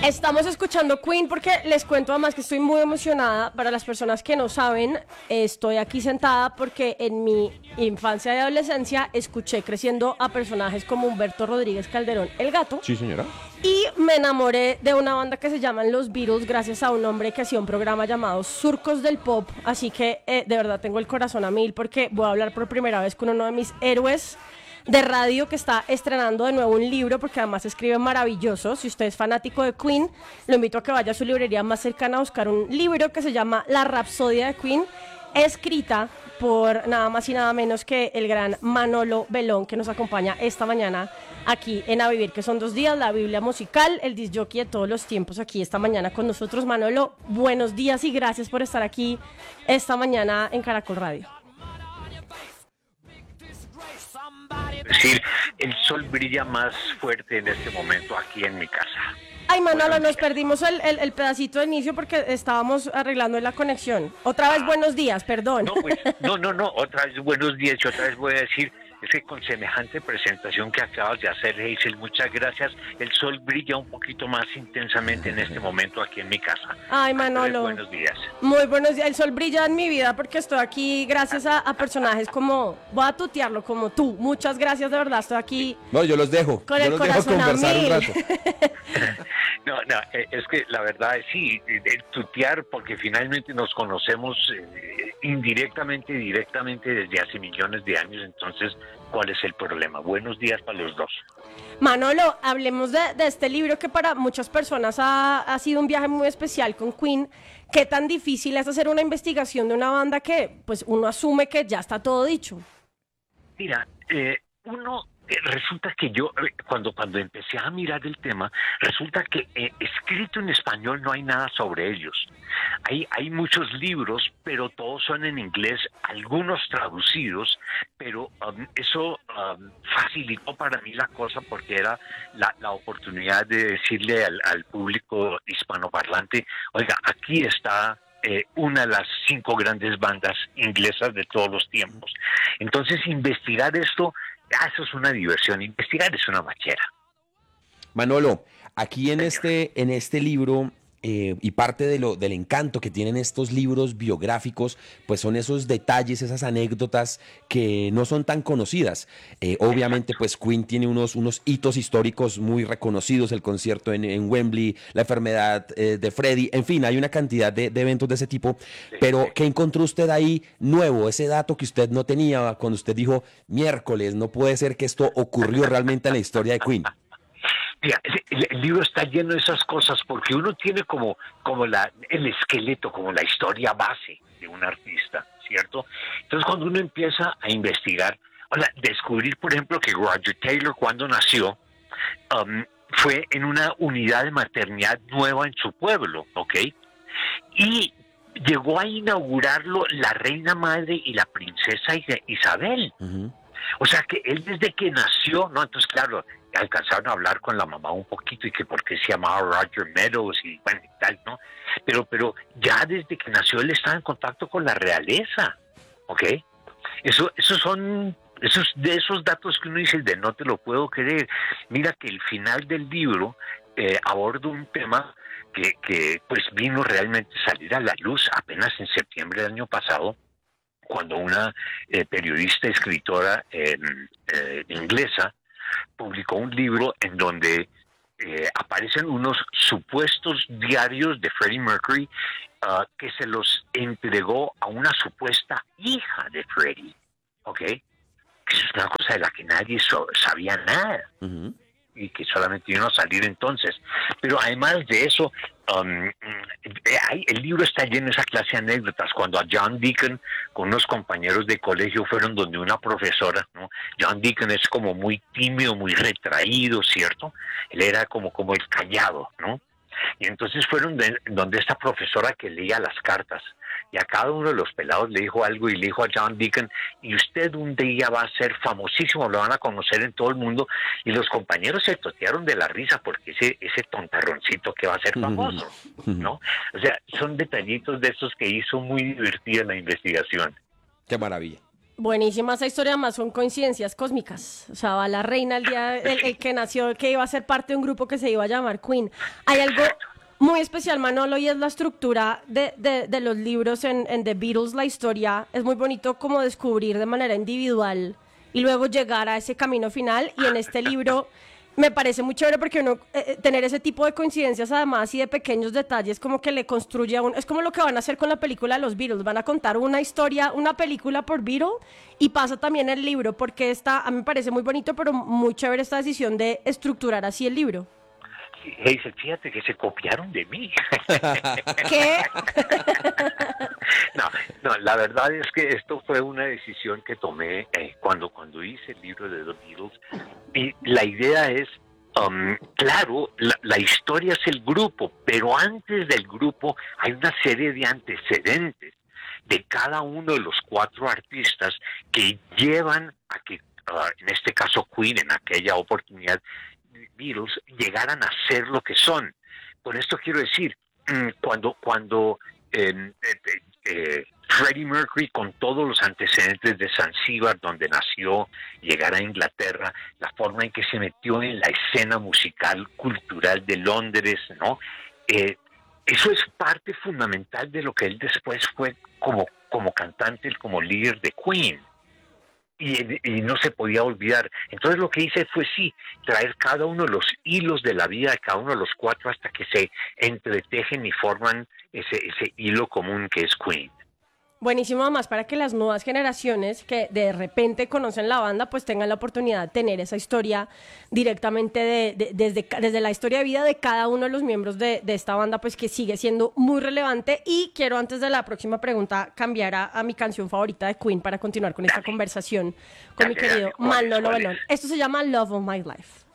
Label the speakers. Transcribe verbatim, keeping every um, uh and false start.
Speaker 1: Estamos escuchando Queen porque les cuento además que estoy muy emocionada. Para las personas que no saben, estoy aquí sentada porque en mi infancia y adolescencia escuché creciendo a personajes como Humberto Rodríguez Calderón, el Gato.
Speaker 2: Sí, señora.
Speaker 1: Y me enamoré de una banda que se llaman Los Beatles gracias a un hombre que hacía un programa llamado Surcos del Pop. Así que eh, de verdad tengo el corazón a mil porque voy a hablar por primera vez con uno de mis héroes de radio que está estrenando de nuevo un libro, porque además escribe maravilloso. Si usted es fanático de Queen, lo invito a que vaya a su librería más cercana a buscar un libro que se llama La Rapsodia de Queen, escrita por nada más y nada menos que el gran Manolo Belón, que nos acompaña esta mañana aquí en A Vivir, que son dos días, la Biblia musical, el disc jockey de todos los tiempos, aquí esta mañana con nosotros. Manolo, buenos días y gracias por estar aquí esta mañana en Caracol Radio.
Speaker 3: Es decir, el sol brilla más fuerte en este momento aquí en mi casa.
Speaker 1: Ay, Manolo, nos perdimos el, el, el pedacito de inicio porque estábamos arreglando la conexión. Otra vez, ah, buenos días, perdón.
Speaker 3: No, pues, no, no, no, otra vez buenos días. Y otra vez voy a decir, es que con semejante presentación que acabas de hacer, Hazel, muchas gracias. El sol brilla un poquito más intensamente en este momento aquí en mi casa.
Speaker 1: Ay, Manolo.
Speaker 3: Buenos días.
Speaker 1: Muy buenos días. El sol brilla en mi vida porque estoy aquí gracias a, a personajes como, voy a tutearlo, como tú. Muchas gracias, de verdad, estoy aquí.
Speaker 2: No, yo los dejo.
Speaker 1: Con
Speaker 2: yo
Speaker 1: el
Speaker 2: los
Speaker 1: corazón
Speaker 2: dejo conversar
Speaker 1: a mil.
Speaker 2: un rato.
Speaker 3: No, no, es que la verdad es sí, el tutear, porque finalmente nos conocemos eh, indirectamente y directamente desde hace millones de años, entonces, ¿cuál es el problema? Buenos días para los dos.
Speaker 1: Manolo, hablemos de, de este libro que para muchas personas ha, ha sido un viaje muy especial con Queen. ¿Qué tan difícil es hacer una investigación de una banda que, pues, uno asume que ya está todo dicho?
Speaker 3: Mira, eh, uno... Resulta que yo, cuando cuando empecé a mirar el tema, resulta que eh, escrito en español no hay nada sobre ellos. Hay, hay muchos libros, pero todos son en inglés, algunos traducidos, pero um, eso um, facilitó para mí la cosa porque era la, la oportunidad de decirle al, al público hispanoparlante, oiga, aquí está Eh, una de las cinco grandes bandas inglesas de todos los tiempos. Entonces, investigar esto, ah, eso es una diversión, investigar es una bachera.
Speaker 2: Manolo, aquí en este, en este libro, eh, y parte de lo, del encanto que tienen estos libros biográficos, pues son esos detalles, esas anécdotas que no son tan conocidas. Eh, obviamente, pues Queen tiene unos, unos hitos históricos muy reconocidos, el concierto en, en Wembley, la enfermedad eh, de Freddie, en fin, hay una cantidad de, de eventos de ese tipo, pero ¿qué encontró usted ahí nuevo? Ese dato que usted no tenía cuando usted dijo, miércoles, no puede ser que esto ocurrió realmente en la historia de Queen.
Speaker 3: Mira, el, el libro está lleno de esas cosas porque uno tiene como, como la, el esqueleto, como la historia base de un artista, ¿cierto? Entonces cuando uno empieza a investigar, o sea, descubrir, por ejemplo, que Roger Taylor cuando nació um, fue en una unidad de maternidad nueva en su pueblo, ¿ok? Y llegó a inaugurarlo la reina madre y la princesa Isabel. Uh-huh. O sea que él desde que nació, ¿no? Entonces, claro, alcanzaron a hablar con la mamá un poquito y que por qué se llamaba Roger Meadows y bueno y tal, ¿no? Pero, pero ya desde que nació él estaba en contacto con la realeza, ¿ok? Eso, esos son esos de esos datos que uno dice de no te lo puedo creer. Mira que el final del libro eh, aborda un tema que, que pues vino realmente a salir a la luz apenas en septiembre del año pasado, cuando una eh, periodista, escritora eh, eh, inglesa publicó un libro en donde eh, aparecen unos supuestos diarios de Freddie Mercury uh, que se los entregó a una supuesta hija de Freddie, ¿ok? Que es una cosa de la que nadie so- sabía nada. Uh-huh. Y que solamente vino a salir entonces. Pero además de eso, um, hay, el libro está lleno de esa clase de anécdotas. Cuando a John Deacon, con unos compañeros de colegio, fueron donde una profesora, ¿no? John Deacon es como muy tímido, muy retraído, ¿cierto? Él era como, como el callado, ¿no? Y entonces fueron de, donde esta profesora que leía las cartas. Y a cada uno de los pelados le dijo algo y le dijo a John Deacon, y usted un día va a ser famosísimo, lo van a conocer en todo el mundo. Y los compañeros se totearon de la risa porque ese ese tontarroncito que va a ser famoso, ¿no? O sea, son detallitos de esos que hizo muy divertida la investigación.
Speaker 2: Qué maravilla.
Speaker 1: Buenísima esa historia, más son coincidencias cósmicas. O sea, va la reina el día, el, el que nació, que iba a ser parte de un grupo que se iba a llamar Queen. Hay algo muy especial, Manolo, y es la estructura de, de, de los libros en, en The Beatles, la historia. Es muy bonito como descubrir de manera individual y luego llegar a ese camino final. Y en este libro me parece muy chévere porque uno eh, tener ese tipo de coincidencias además y de pequeños detalles como que le construye a un... Es como lo que van a hacer con la película de los Beatles. Van a contar una historia, una película por Beatle, y pasa también el libro, porque esta, a mí me parece muy bonito, pero muy chévere esta decisión de estructurar así el libro.
Speaker 3: Hazel, fíjate que se copiaron de mí.
Speaker 1: ¿Qué?
Speaker 3: No, no, la verdad es que esto fue una decisión que tomé eh, cuando, cuando hice el libro de The Beatles. Y la idea es, um, claro, la, la historia es el grupo, pero antes del grupo hay una serie de antecedentes de cada uno de los cuatro artistas que llevan a que, uh, en este caso Queen, en aquella oportunidad, Beatles llegaran a ser lo que son. Con esto quiero decir, cuando cuando eh, eh, eh, Freddie Mercury, con todos los antecedentes de Zanzíbar, donde nació, llegara a Inglaterra, la forma en que se metió en la escena musical cultural de Londres, ¿no? Eh, eso es parte fundamental de lo que él después fue como, como cantante, como líder de Queen. Y, y no se podía olvidar. Entonces lo que hice fue sí, traer cada uno de los hilos de la vida de cada uno de los cuatro hasta que se entretejen y forman ese, ese hilo común que es Queen.
Speaker 1: Buenísimo, además, para que las nuevas generaciones que de repente conocen la banda, pues tengan la oportunidad de tener esa historia directamente de, de, desde, desde la historia de vida de cada uno de los miembros de, de esta banda, pues que sigue siendo muy relevante. Y quiero, antes de la próxima pregunta, cambiar a, a mi canción favorita de Queen para continuar con esta conversación con
Speaker 3: Dale,
Speaker 1: mi querido
Speaker 3: dale, ¿cuál es,
Speaker 1: Manolo
Speaker 3: cuál es?
Speaker 1: Belón. Esto se llama Love of My Life.